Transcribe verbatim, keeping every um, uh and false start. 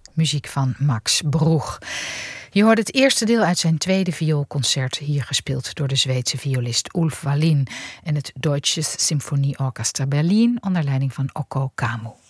Muziek van Max Bruch. Je hoort het eerste deel uit zijn tweede vioolconcert, hier gespeeld door de Zweedse violist Ulf Wallin en het Deutsches Symphonieorchester Berlin onder leiding van Okko Kamu.